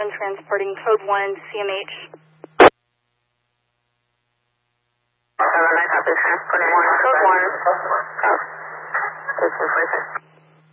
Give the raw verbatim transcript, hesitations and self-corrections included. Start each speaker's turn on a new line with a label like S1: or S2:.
S1: seven transporting code one C M H.
S2: seven, I copy, transporting one, code one. Oh. This is